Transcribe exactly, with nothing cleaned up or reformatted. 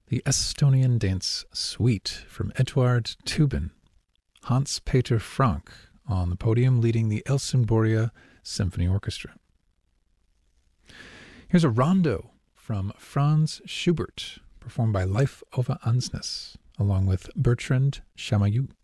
the Estonian Dance Suite from Eduard Toobin, Hans-Peter Frank on the podium leading the Helsingborgia Symphony Orchestra. Here's a rondo from Franz Schubert, performed by Leif Ove Ansnes, along with Bertrand Chamayou.